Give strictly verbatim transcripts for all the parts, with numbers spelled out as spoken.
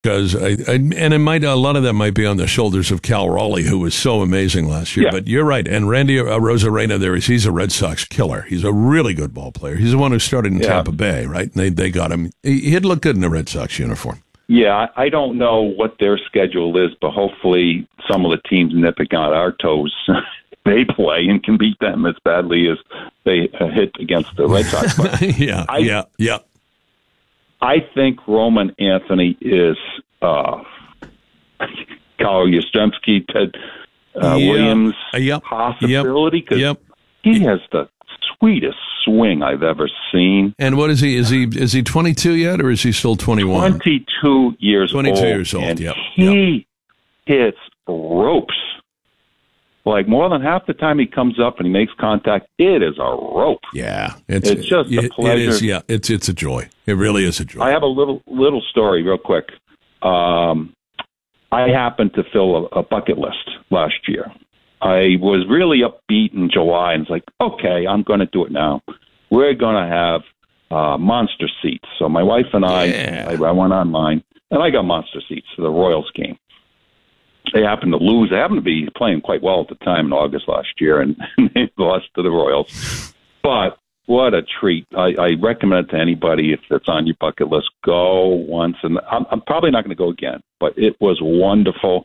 Because I, I, and it might a lot of that might be on the shoulders of Cal Raleigh, who was so amazing last year. Yeah. But you're right, and Randy uh, Rosarena, there is he's a Red Sox killer. He's a really good ball player. He's the one who started in Yeah. Tampa Bay, right? And they they got him. He, he'd look good in a Red Sox uniform. Yeah, I I don't know what their schedule is, but hopefully some of the teams nipping at our toes, they play and can beat them as badly as they uh, hit against the Red Sox. But yeah, I, yeah, yeah. I think Roman Anthony is uh, Kyle Yastrzemski, Ted uh, Yeah. Williams Uh, yep. possibility because Yep. he has the sweetest swing I've ever seen. And what is he? Is he is he twenty-two yet, or is he still twenty-one? twenty-two years twenty-two old. years old, and yep, he hits ropes. Like more than half the time he comes up and he makes contact, it is a rope. Yeah, it's, It's just a it, It pleasure. is, yeah, it's it's a joy. It really is a joy. I have a little little story real quick. Um, I happened to fill a, a bucket list last year. I was really upbeat in July and was like, okay, I'm going to do it now. We're going to have uh, monster seats. So my wife and I, Yeah. I, I went online and I got monster seats for the Royals game. They happened to lose. They happened to be playing quite well at the time in August last year, and they lost to the Royals. But what a treat. I, I recommend it to anybody if it's on your bucket list. Go once. And I'm, I'm probably not going to go again, but it was wonderful.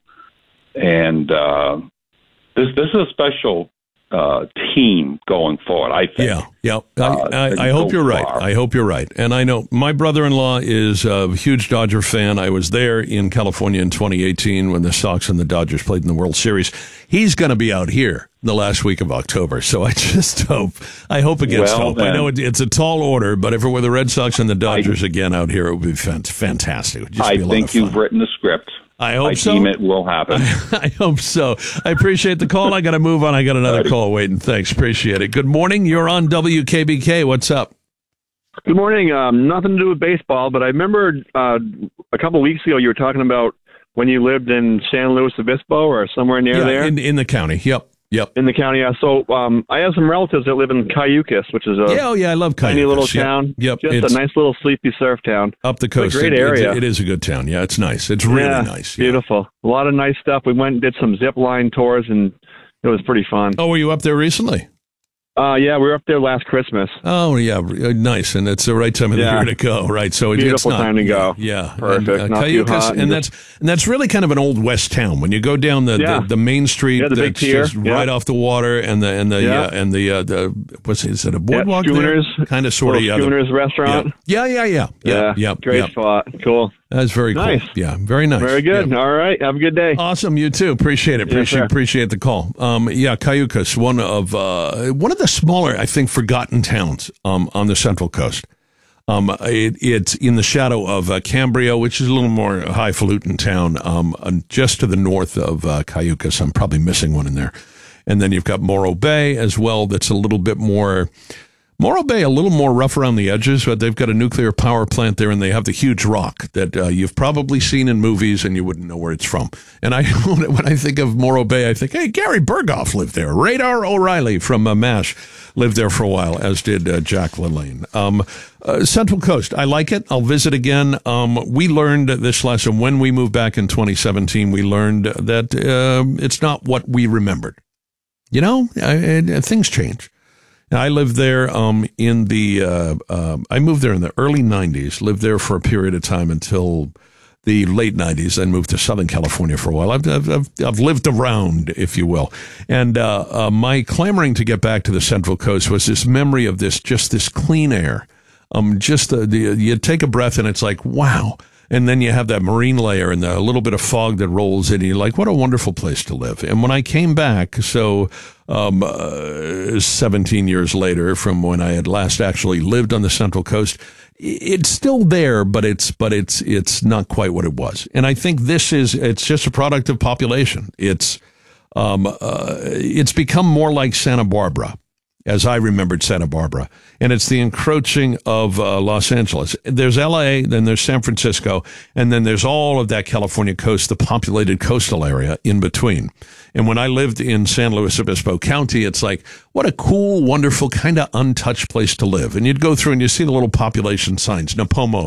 And uh, this, this is a special uh, team going forward, I think. Yeah, yeah. I, Uh, I, they I hope go you're right. far. I hope you're right. And I know my brother-in-law is a huge Dodger fan. I was there in California in twenty eighteen when the Sox and the Dodgers played in the World Series. He's going to be out here the last week of October. So I just hope, I hope against Well, hope. I then. know it, it's a tall order, but if it were the Red Sox and the Dodgers again out here, it would be fant- fantastic. It would just I be a lot think of fun. you've written the script. I hope I so. deem it will happen. I hope so. I appreciate the call. I got to move on. I got another Alrighty. call waiting. Thanks. Appreciate it. Good morning. You're on W K B K. What's up? Good morning. Um, nothing to do with baseball, but I remember uh, a couple of weeks ago you were talking about when you lived in San Luis Obispo or somewhere near Yeah, there in in the county. Yep. Yep. in the county. Yeah. So um, I have some relatives that live in Cayucas, which is a Yeah, oh yeah, I love tiny Cayucas. little Yep, town. Yep, Just it's a nice little sleepy surf town. up the It's a coast. great It- it's- area. It is a good town. Yeah, it's nice. It's really yeah, nice. Yeah. Beautiful. A lot of nice stuff. We went and did some zip line tours, and it was pretty fun. Oh, were you up there recently? Uh, yeah, we were up there last Christmas. Oh, yeah, uh, nice, and it's the right time of the Yeah. year to go, right? So it- Beautiful it's not, time to go. Yeah, Perfect. And, uh, Not too Cayucas, hot and and that's and that's really kind of an old west town. When you go down the Yeah. the, the main street, Yeah, the big that's pier. just Yeah. right off the water, and the and the Yeah. uh, and the uh, the what's it, is it a boardwalk Schooners. there? Kind of, sort of, Little yeah. the- Schooners restaurant. Yeah, yeah, yeah, yeah, yeah, yeah. Great yeah. spot. Cool. That's very Nice. cool. Yeah, very nice. Very good. Yeah. All right. Have a good day. Awesome, you too. Appreciate it. Yes, Appreciate sir. appreciate the call. Um, yeah, Cayucas, one of uh, one of the smaller, I think, forgotten towns um, on the Central Coast. Um, it, it's in the shadow of uh, Cambria, which is a little more highfalutin town, um, and just to the north of uh, Cayucas. I'm probably missing one in there. And then you've got Morro Bay as well. That's a little bit more. Morro Bay, a little more rough around the edges, but they've got a nuclear power plant there, and they have the huge rock that uh, you've probably seen in movies, and you wouldn't know where it's from. And I, when I think of Morro Bay, I think, hey, Gary Berghoff lived there. Radar O'Reilly from uh, MASH lived there for a while, as did uh, Jack LaLanne. Um, uh, Central Coast, I like it. I'll visit again. Um, we learned this lesson when we moved back in twenty seventeen. We learned that uh, it's not what we remembered. You know, I, I, things change. I lived there um, in the, uh, uh, I moved there in the early nineties, lived there for a period of time until the late nineties, then moved to Southern California for a while. I've, I've, I've, I've lived around, if you will. And uh, uh, my clamoring to get back to the Central Coast was this memory of this, just this clean air. Um, just the, the, you take a breath and it's like, wow. And then you have that marine layer and the, a little bit of fog that rolls in. And you're like, what a wonderful place to live. And when I came back, so um, uh, seventeen years later from when I had last actually lived on the Central Coast, it's still there, but it's but it's it's not quite what it was. And I think this is it's just a product of population. It's um, uh, it's become more like Santa Barbara, as I remembered Santa Barbara. And it's the encroaching of uh, Los Angeles. There's L A, then there's San Francisco, and then there's all of that California coast, the populated coastal area in between. And when I lived in San Luis Obispo County, it's like, what a cool, wonderful, kind of untouched place to live. And you'd go through and you see the little population signs, Napomo,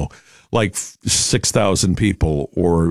like six thousand people or